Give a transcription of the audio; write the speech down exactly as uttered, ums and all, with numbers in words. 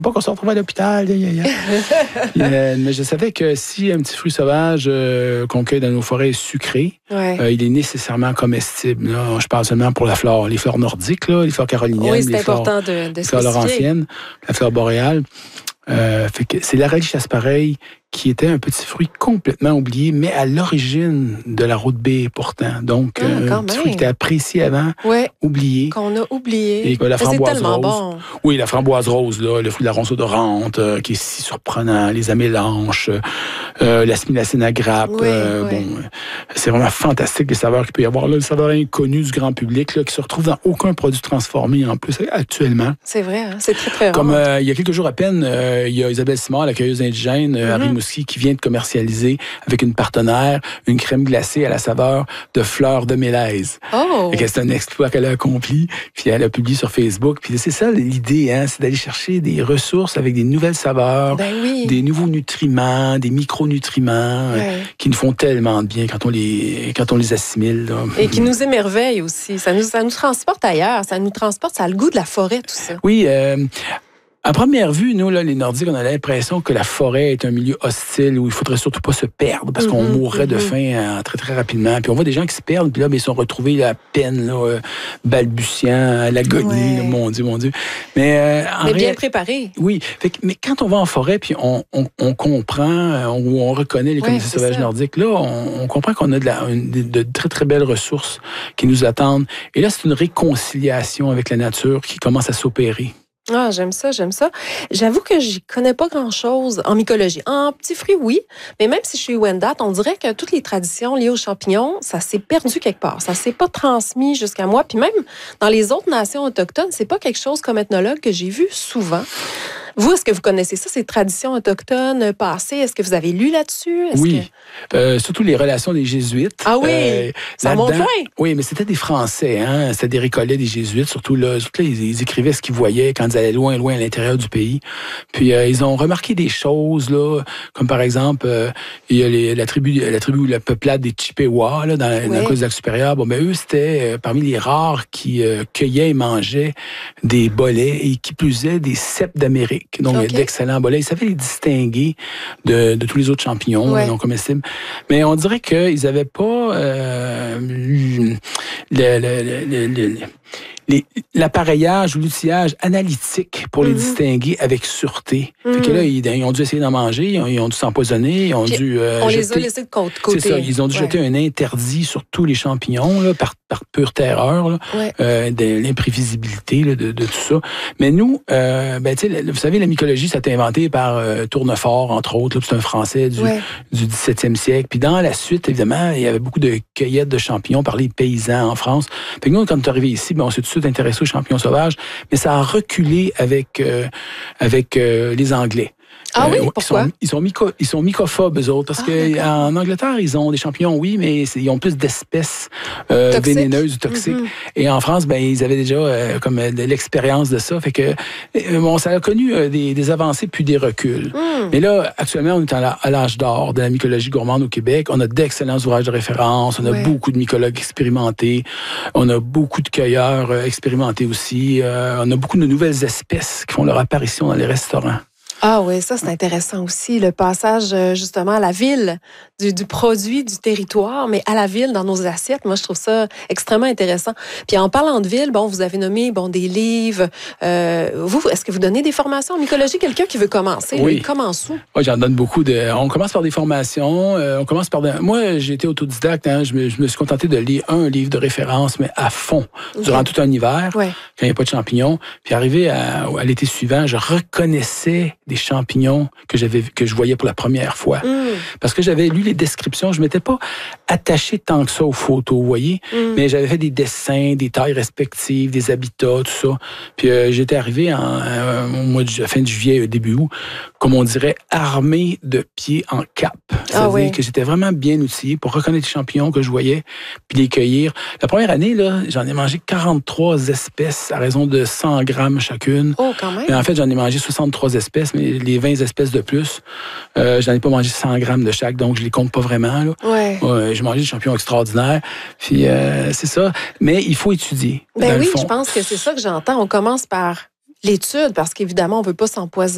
pas qu'on se retrouve à l'hôpital. Ya, ya, ya. euh, mais je savais que si un petit fruit sauvage euh, qu'on cueille dans nos forêts est sucré, ouais. euh, il est nécessairement comestible. Là. Je parle seulement pour la flore, les fleurs nordiques, là, les fleurs caroliniennes, oui, c'est les important fleurs, de, de les fleurs laurentiennes, la fleur boréale. Euh, fait que c'est l'Aralychas pareil qui était un petit fruit complètement oublié, mais à l'origine de la route B pourtant. Donc, ah, euh, un petit fruit qui était apprécié avant, ouais, oublié. Qu'on a oublié. Et la framboise c'est tellement rose. Bon. Oui, la framboise rose, là, le fruit de la ronce odorante, euh, qui est si surprenant, les amélanches, euh, la smilacine à grappe. Oui, euh, oui. Bon, c'est vraiment fantastique les saveurs qu'il peut y avoir là, le saveur inconnu du grand public, là, qui se retrouve dans aucun produit transformé en plus actuellement. C'est vrai, hein? C'est très, très rare. Comme euh, il y a quelques jours à peine, euh, il y a Isabelle Simard, la cueilleuse indigène euh, mm-hmm. à Rimouski, qui vient de commercialiser avec une partenaire une crème glacée à la saveur de fleurs de mélèze. Oh! C'est un exploit qu'elle a accompli, puis elle a publié sur Facebook. Puis c'est ça l'idée, hein, c'est d'aller chercher des ressources avec des nouvelles saveurs, ben oui. des nouveaux nutriments, des micronutriments ouais. euh, qui nous font tellement de bien quand on les, quand on les assimile. Là. Et qui nous émerveillent aussi. Ça nous, ça nous transporte ailleurs, ça nous transporte, ça a le goût de la forêt, tout ça. Oui, euh, à première vue, nous, là, les Nordiques, on a l'impression que la forêt est un milieu hostile où il faudrait surtout pas se perdre parce mm-hmm, qu'on mourrait mm-hmm. de faim euh, très, très rapidement. Puis on voit des gens qui se perdent, puis là, ben, ils sont retrouvés là, à peine, là, euh, balbutiant, à l'agonie, ouais. là, mon Dieu, mon Dieu. Mais, euh, en mais bien ré... préparé. Oui. Fait que, mais quand on va en forêt, puis on, on, on comprend, on, on reconnaît les communautés ouais, sauvages ça. nordiques, là, on, on comprend qu'on a de, la, une, de, de très, très belles ressources qui nous attendent. Et là, c'est une réconciliation avec la nature qui commence à s'opérer. Ah, j'aime ça, j'aime ça. J'avoue que j'y connais pas grand-chose en mycologie. En petits fruits, oui, mais même si je suis Wendat, on dirait que toutes les traditions liées aux champignons, ça s'est perdu quelque part. Ça s'est pas transmis jusqu'à moi. Puis même dans les autres nations autochtones, c'est pas quelque chose comme ethnologue que j'ai vu souvent. Vous, est-ce que vous connaissez ça, ces traditions autochtones passées? Est-ce que vous avez lu là-dessus? Est-ce oui, que... euh, surtout les relations des Jésuites. Ah oui, euh, ça monte loin. Oui, mais c'était des Français, hein? C'était des récollets des Jésuites, surtout là. Surtout là ils, ils écrivaient ce qu'ils voyaient quand ils allaient loin, loin à l'intérieur du pays. Puis euh, ils ont remarqué des choses, là, comme par exemple, euh, il y a les, la tribu, la tribu, la peuplade des Chippewas, là, dans, ouais. dans la côte du lac supérieur. Bon, ben eux, c'était euh, parmi les rares qui euh, cueillaient et mangeaient des bolets et qui plus est des cèpes d'Amérique. Donc, okay. d'excellents bolets. Ils savaient les distinguer de, de tous les autres champignons ouais. non comestibles. Mais on dirait qu'ils n'avaient pas euh, le, le, le, le, le, les, l'appareillage ou l'outillage analytique pour mm-hmm. les distinguer avec sûreté. Mm-hmm. Fait que là, ils, ils ont dû essayer d'en manger, ils ont, ils ont dû s'empoisonner, ils ont Puis dû euh, on jeter, les a laissés de côté. C'est ça, ils ont dû ouais. jeter un interdit sur tous les champignons là, par, par pure terreur, là, ouais. euh, de l'imprévisibilité là, de, de tout ça. Mais nous, euh, ben, tu sais, vous savez, la mycologie, ça a été inventé par euh, Tournefort, entre autres. Là, c'est un Français du, ouais. du dix-septième siècle. Puis dans la suite, évidemment, il y avait beaucoup de cueillettes de champignons par les paysans en France. Fait que nous, quand on est arrivé ici, ben, on s'est tout de suite intéressé aux champignons sauvages, mais ça a reculé avec, euh, avec euh, les Anglais. Ah oui, euh, pourquoi? Ils sont, ils sont, myco, ils sont mycophobes, eux autres, parce ah, qu'en Angleterre, ils ont des champignons, oui, mais ils ont plus d'espèces euh, vénéneuses ou toxiques. Mm-hmm. Et en France, ben, ils avaient déjà euh, comme de l'expérience de ça. Fait que euh, bon, ça a connu euh, des, des avancées puis des reculs. Mm. Mais là, actuellement, on est à l'âge d'or de la mycologie gourmande au Québec. On a d'excellents ouvrages de référence. On a ouais. beaucoup de mycologues expérimentés. On a beaucoup de cueilleurs euh, expérimentés aussi. Euh, on a beaucoup de nouvelles espèces qui font leur apparition dans les restaurants. Ah oui, ça c'est intéressant aussi, le passage justement à la ville du, du produit, du territoire, mais à la ville dans nos assiettes. Moi, je trouve ça extrêmement intéressant. Puis en parlant de ville, bon, vous avez nommé bon des livres. Euh, vous, est-ce que vous donnez des formations en mycologie? Quelqu'un qui veut commencer, oui. il commence où? Oui, j'en donne beaucoup. De... On commence par des formations. Euh, on commence par. De... Moi, j'ai été autodidacte. Hein, je, me, je me suis contenté de lire un livre de référence, mais à fond, okay. durant tout un hiver, ouais. quand il n'y a pas de champignons. Puis arrivé à, à l'été suivant, je reconnaissais des champignons que j'avais que je voyais pour la première fois. Mm. Parce que j'avais lu les descriptions, je m'étais pas attaché tant que ça aux photos, vous voyez, mm. mais j'avais fait des dessins, des tailles respectives, des habitats, tout ça. Puis euh, j'étais arrivé en, euh, au mois de fin de juillet, début août, comme on dirait, armé de pieds en cap. C'est-à-dire ah oui. que j'étais vraiment bien outillé pour reconnaître les champignons que je voyais, puis les cueillir. La première année, là, j'en ai mangé quarante-trois espèces à raison de cent grammes chacune. Oh, quand même. Mais en fait, j'en ai mangé soixante-trois espèces, mais les vingt espèces de plus, euh, j'en ai pas mangé cent grammes de chaque, donc je les compte pas vraiment. Là. Ouais. Ouais, j'ai mangé des champignons extraordinaires. Puis euh, c'est ça. Mais il faut étudier. Ben oui, je pense que c'est ça que j'entends. On commence par l'étude, parce qu'évidemment, on veut pas s'empoisonner.